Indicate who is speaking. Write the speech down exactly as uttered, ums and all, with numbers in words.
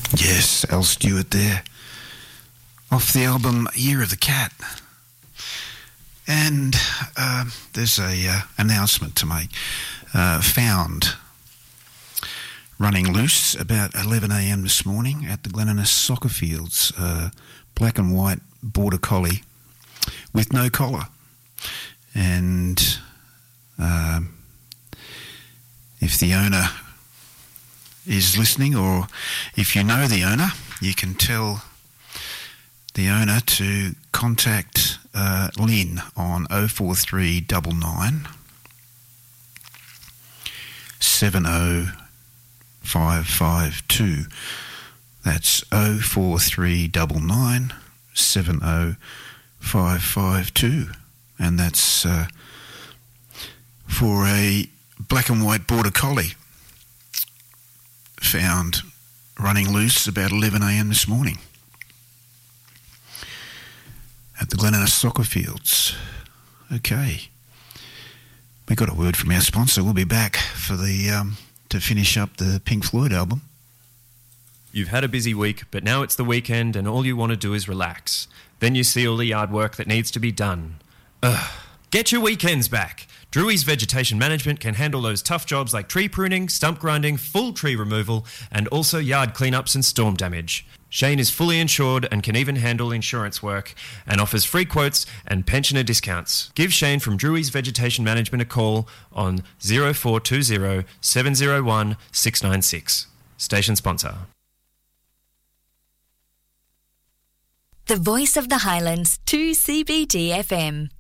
Speaker 1: Yes, Al Stewart there. Off the album Year of the Cat. And uh, there's a uh, announcement to make. Uh, found running loose about eleven a.m. this morning at the Glen Innes soccer fields. Uh, black and white border collie with no collar. And uh, if the owner is listening, or if you know the owner, you can tell the owner to contact uh, Lynn on oh four three nine nine seven oh five five two. That's oh four three nine nine seven oh five five two, and that's uh, for a black and white border collie found running loose about eleven a.m. this morning at the Glen Innes soccer fields. Okay. We got a word from our sponsor. We'll be back for the um, to finish up the Pink Floyd album.
Speaker 2: You've had a busy week, but now it's the weekend and all you want to do is relax. Then you see all the yard work that needs to be done. Ugh. Get your weekends back. Drewry's Vegetation Management can handle those tough jobs like tree pruning, stump grinding, full tree removal, and also yard cleanups and storm damage. Shane is fully insured and can even handle insurance work and offers free quotes and pensioner discounts. Give Shane from Drewry's Vegetation Management a call on oh four two oh seven oh one six nine six. Station sponsor.
Speaker 3: The Voice of the Highlands, two C B D F M.